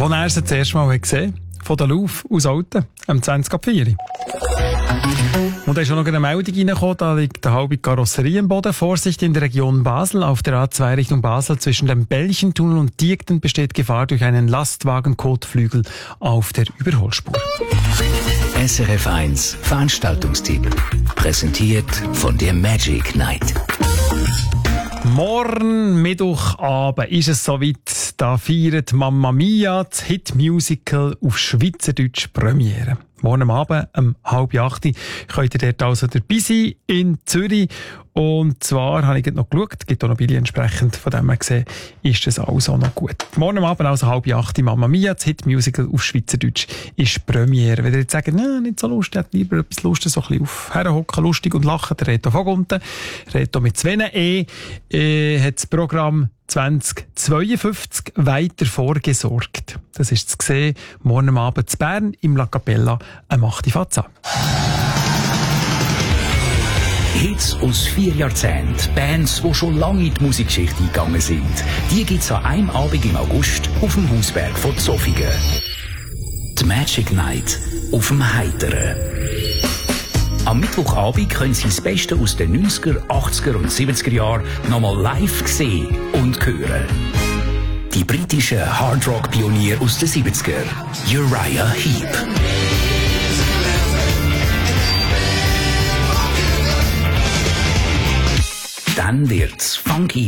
als er sie das erste Mal gesehen hat. Von der Louvre aus Alten, am 20.04. Und da ist auch noch eine Meldung reingekommen, da liegt eine halbe Karosserie im Boden. Vorsicht in der Region Basel, auf der A2 Richtung Basel zwischen dem Belchentunnel und Diekten besteht Gefahr durch einen Lastwagen-Kotflügel auf der Überholspur. SRF 1 Veranstaltungstipp. Präsentiert von der Magic Night. Morgen Mittwochabend ist es soweit. Da feiert Mamma Mia das Hitmusical auf Schweizerdeutsch Premiere. Morgen Abend um 7:30 könnt ihr dort also dabei sein in Zürich. Und zwar habe ich noch geschaut, es gibt auch noch Billy entsprechend, von dem her gesehen, ist das alles auch noch gut. Morgen Abend also 7:30 Mamma Mia, das Hitmusical auf Schweizerdeutsch ist Premiere. Wenn ihr jetzt sagt, nicht so lustig, hat lieber etwas Lustig, so ein bisschen auf herhocken, lustig und lachen, der Reto Vogunten, Reto mit 2 hat das Programm 2052 weiter vorgesorgt. Das ist zu sehen, morgen Abend zu Bern im La Capella am 8. Fazza. Hits aus 4 Jahrzehnten, Bands, die schon lange in die Musikgeschichte eingegangen sind. Die gibt's an einem Abend im August auf dem Hausberg von Zofingen. Die Magic Night auf dem Heiteren. Am Mittwochabend können Sie das Beste aus den 90er, 80er und 70er Jahren nochmal live sehen und hören. Die britischen Hardrock-Pioniere aus den 70er, Uriah Heep. Dann wird's funky.